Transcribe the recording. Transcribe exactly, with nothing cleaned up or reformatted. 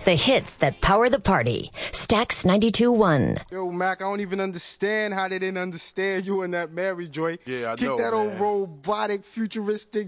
The hits that power the party. Stax ninety-two point one. Yo, Mac, I don't even understand how they didn't understand you in that Mary Joy. Yeah, I Kick know, that man. old robotic, futuristic